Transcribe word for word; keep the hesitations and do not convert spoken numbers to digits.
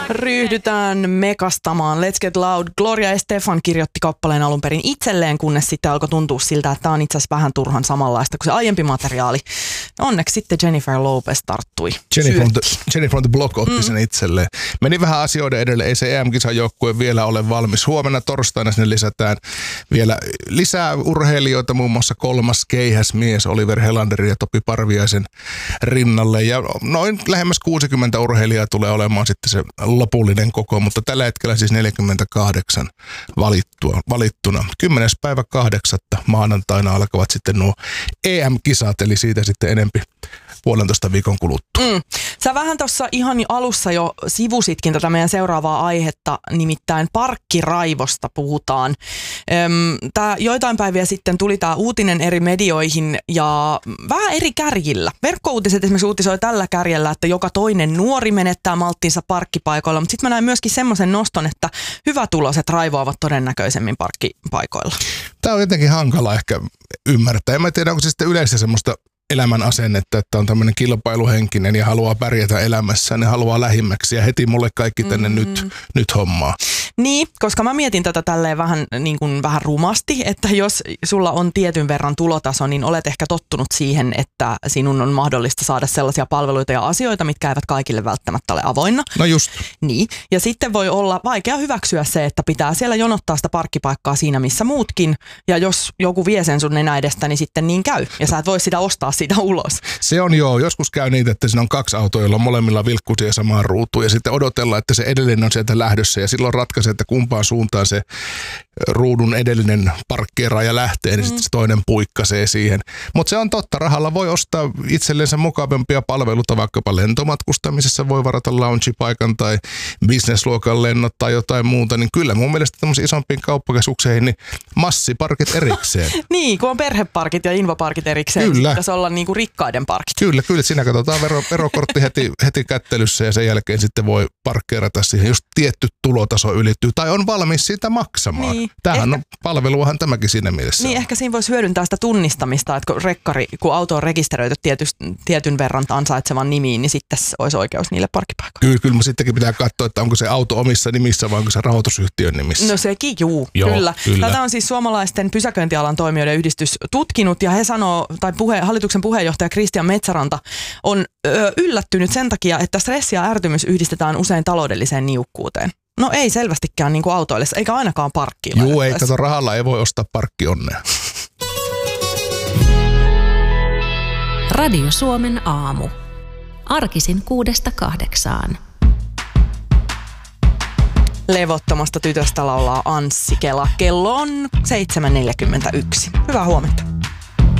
Ryhdytään mekastamaan. Let's Get Loud. Gloria Estefan kirjoitti kappaleen alun perin itselleen, kunnes sitten alkoi tuntua siltä, että tämä on itse asiassa vähän turhan samanlaista kuin se aiempi materiaali. Onneksi sitten Jennifer Lopez tarttui. Jenny from, the, Jenny from the Block otti mm. sen itselleen. Meni vähän asioiden edelle. Ei se E M-kisan joukkue vielä ole valmis. Huomenna torstaina sinne lisätään vielä lisää urheilijoita, muun muassa kolmas keihäsmies Oliver Helanderin ja Topi Parviaisen rinnalle. Ja noin lähemmäs kuusikymmentä urheilijaa tulee olemaan sitten se lopullinen koko, mutta tällä hetkellä siis neljäkymmentäkahdeksan valittua, valittuna. kymmenes päivä kahdeksatta maanantaina alkavat sitten nuo E M-kisat, eli siitä sitten enempi puolentoista viikon kuluttua. Mm. Sä vähän tuossa ihan alussa jo sivusitkin tätä meidän seuraavaa aihetta, nimittäin parkkiraivosta puhutaan. Tää joitain päiviä sitten tuli tämä uutinen eri medioihin ja vähän eri kärjillä. Verkkouutiset esimerkiksi uutisoi tällä kärjellä, että joka toinen nuori menettää malttinsa parkkipaikoilla, mutta sitten mä näin myöskin semmoisen noston, että hyvätuloiset raivoavat todennäköisemmin parkkipaikoilla. Tämä on jotenkin hankala ehkä ymmärtää. En mä tiedä, onko se sitten yleensä semmoista elämän asennetta, että on tämmöinen kilpailuhenkinen ja haluaa pärjätä elämässään ja haluaa lähimmäksi ja heti mulle kaikki tänne mm. nyt, nyt hommaa. Niin, koska mä mietin tätä tälleen vähän, niin kuin vähän rumasti, että jos sulla on tietyn verran tulotaso, niin olet ehkä tottunut siihen, että sinun on mahdollista saada sellaisia palveluita ja asioita, mitkä eivät kaikille välttämättä ole avoinna. No just. Niin, ja sitten voi olla vaikea hyväksyä se, että pitää siellä jonottaa sitä parkkipaikkaa siinä, missä muutkin, ja jos joku vie sen sun nenä edestä, niin sitten niin käy, ja sä et voi sitä ostaa siitä ulos. Se on joo, joskus käy niitä, että siinä on kaksi autoa, joilla on molemmilla vilkkuisia samaan ruutuun, ja sitten odotellaan, että se edellinen on sieltä lähdössä, ja silloin ratkaisee, että kumpaan suuntaan se ruudun edellinen parkkeeraaja lähtee, niin mm. sitten se toinen puikkasee siihen. Mutta se on totta, rahalla voi ostaa itsellensä mukavampia palveluita, vaikkapa lentomatkustamisessa voi varata lounge-paikan tai businessluokan lennot tai jotain muuta, niin kyllä mun mielestä tämmöisiin isompiin kauppakeskukseihin niin massiparkit erikseen. Niin, kun on perheparkit ja invaparkit erikseen, kyllä. Pitäisi olla niinku rikkaiden parkit. Kyllä, kyllä, siinä katsotaan vero, verokortti heti, heti kättelyssä ja sen jälkeen sitten voi parkkeerata siihen, jos tietty tulotaso ylittyy tai on valmis siitä maksamaan. Niin. Tämähän ehkä, on palveluahan tämäkin siinä mielessä. Niin, on. Ehkä siinä voisi hyödyntää sitä tunnistamista, että kun rekkari, kun auto on rekisteröity tiety, tietyn verran ansaitsevan nimiin, niin sitten olisi oikeus niille parkkipaikoille. Kyllä, kyllä sittenkin pitää katsoa, että onko se auto omissa nimissä vai onko se rahoitusyhtiön nimissä. No sekin, juu, Joo, kyllä. kyllä. Tätä on siis suomalaisten pysäköintialan toimijoiden yhdistys tutkinut ja he sanoo, tai puhe, hallituksen puheenjohtaja Kristian Metsäranta on ö, yllättynyt sen takia, että stressi ja ärtymys yhdistetään usein taloudelliseen niukkuuteen. No ei selvästikään niin kuin autoillessa, eikä ainakaan parkkiin. Juu, ei, kato, rahalla ei voi ostaa parkkionnea. Radio Suomen aamu. Arkisin kuudesta kahdeksaan. Levottomasta tytöstä laulaa Anssi Kela. Kello on seitsemän neljäkymmentäyksi. Hyvää huomenta.